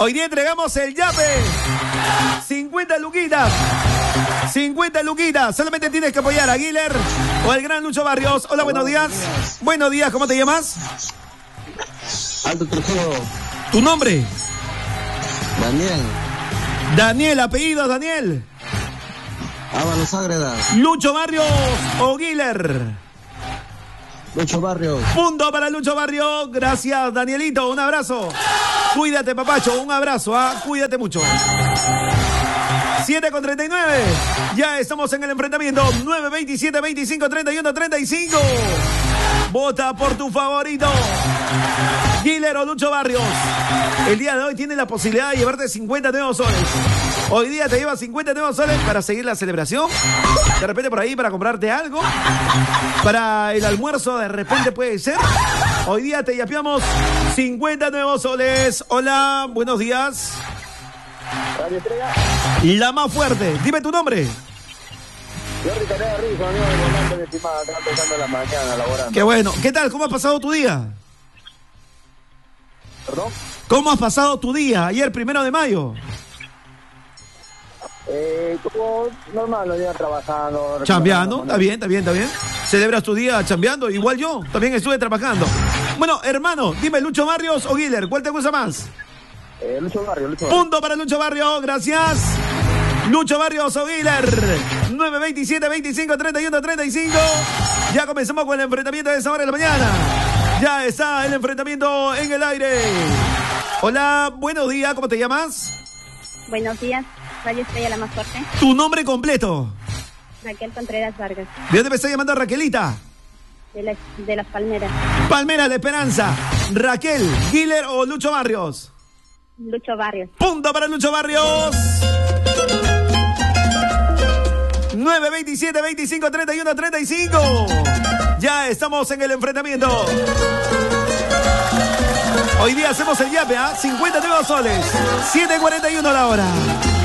Hoy día entregamos el yape. 50 luquitas. 50 luquitas. Solamente tienes que apoyar a Guiller o al gran Lucho Barrios. Hola, buenos días. Buenos días, ¿cómo te llamas? Aldo Trujillo. ¿Tu nombre? Daniel. Daniel, apellidos, Daniel. Ábalos Ágreda. Lucho Barrios o Guiller. Lucho Barrios. Punto para Lucho Barrios. Gracias, Danielito. Un abrazo. Cuídate, papacho. Un abrazo. Cuídate mucho. 7:39. Ya estamos en el enfrentamiento. 9-27, 25, 31, 35. Vota por tu favorito. Guiller o Lucho Barrios. El día de hoy tienes la posibilidad de llevarte 50 nuevos soles. Hoy día te llevas 50 nuevos soles para seguir la celebración. De repente por ahí para comprarte algo. Para el almuerzo de repente puede ser. Hoy día te yapeamos 50 nuevos soles. Hola, buenos días. Radio Estrella. La más fuerte. Dime tu nombre. Jordi Tarea Rizzo, amigo del volante de estimada, acá empezando la mañana laborando. Qué bueno. ¿Qué tal? ¿Cómo has pasado tu día? ¿Perdón? ¿Cómo has pasado tu día ayer, 1 de mayo? Como normal, los días trabajando. Chambeando, está bien, está bien, está bien. Celebras tu día chambeando, igual yo, también estuve trabajando. Bueno, hermano, dime, ¿Lucho Barrios o Guiller? ¿Cuál te gusta más? Lucho Barrios, Lucho Barrios. Punto para Lucho Barrios, gracias. Lucho Barrios o Guiller. 9-27, 25, 31, 35. Ya comenzamos con el enfrentamiento de esa hora de la mañana. Ya está el enfrentamiento en el aire. Hola, buenos días, ¿cómo te llamas? Buenos días, Radio Estrella, la más fuerte. ¿Tu nombre completo? Raquel Contreras Vargas, ¿De dónde me está llamando Raquelita? de Las Palmeras. Palmera de Esperanza. Raquel, Guiller o Lucho Barrios. Lucho Barrios. Punto para Lucho Barrios. 9-27, 25, 31, 35. Ya estamos en el enfrentamiento. Hoy día hacemos el yape, 50 nuevos soles. 7:41 la hora.